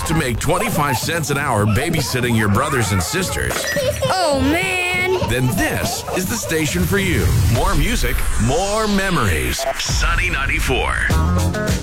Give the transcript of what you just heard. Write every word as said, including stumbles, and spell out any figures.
to make twenty-five cents an hour babysitting your brothers and sisters, Oh, man. then this is the station for you. More music, more memories. Sunny ninety-four.